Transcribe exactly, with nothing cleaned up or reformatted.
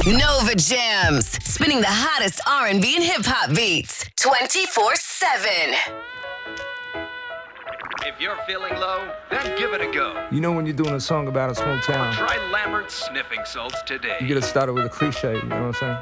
Nova Jams, spinning the hottest R and B and hip-hop beats twenty-four seven. If you're feeling low, then give it a go. You know when you're doing a song about a small town, Try Lambert's Sniffing Salts today. you gotta start it with a cliche, you know what I'm saying?